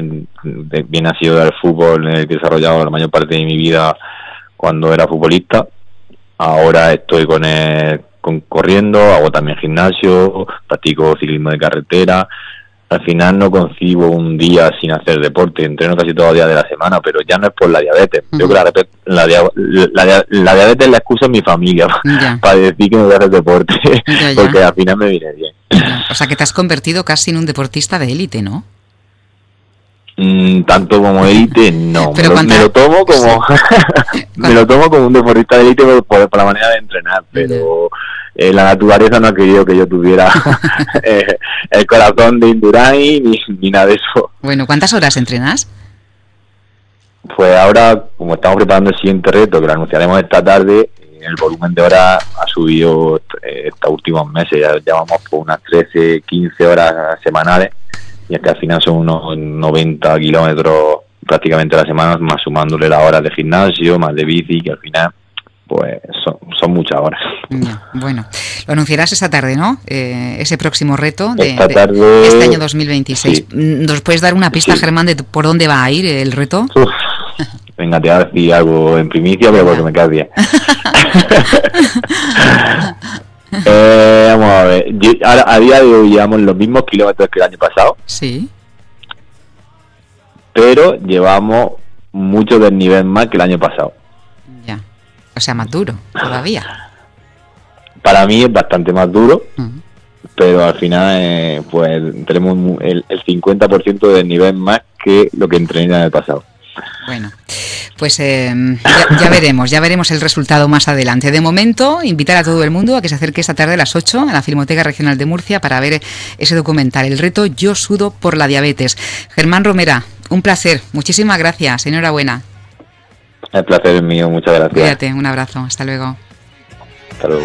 bien ha sido del fútbol, en el que he desarrollado la mayor parte de mi vida cuando era futbolista. Ahora estoy con corriendo, hago también gimnasio, practico ciclismo de carretera. Al final no concibo un día sin hacer deporte, entreno casi todos los días de la semana, pero ya no es por la diabetes. Yo creo que la diabetes es la excusa en mi familia para decir que me voy a hacer deporte, porque al final me viene bien. O sea que te has convertido casi en un deportista de élite, ¿no? Tanto como élite, no. Me lo tomo como me lo tomo como un deportista de élite por la manera de entrenar, pero la naturaleza no ha querido que yo tuviera el corazón de Indurain ni nada de eso. Bueno, ¿cuántas horas entrenas? Pues ahora, como estamos preparando el siguiente reto, que lo anunciaremos esta tarde, el volumen de horas ha subido estos últimos meses. Ya vamos por unas 13, 15 horas semanales, y es que al final son unos 90 kilómetros prácticamente a la semana, más sumándole las horas de gimnasio, más de bici, que al final pues son muchas horas. Bueno, lo anunciarás esta tarde, ¿no? Ese próximo reto de este año 2026. Sí. ¿Nos puedes dar una pista, Germán, de por dónde va a ir el reto? Venga, te voy a decir algo en primicia, pero porque me caes bien. Vamos a ver. A día de hoy llevamos los mismos kilómetros que el año pasado. Sí. Pero llevamos mucho del nivel más que el año pasado. Ya. O sea, más duro todavía. Para mí es bastante más duro, pero al final pues tenemos el 50% del nivel más que lo que entrené en el pasado. Bueno, pues ya veremos el resultado más adelante. De momento, invitar a todo el mundo a que se acerque esta tarde a las 8 a la Filmoteca Regional de Murcia para ver ese documental, el reto Yo sudo por la diabetes. Germán Romera, un placer, muchísimas gracias, enhorabuena. El placer es mío, muchas gracias. Cuídate, un abrazo, hasta luego. Hasta luego.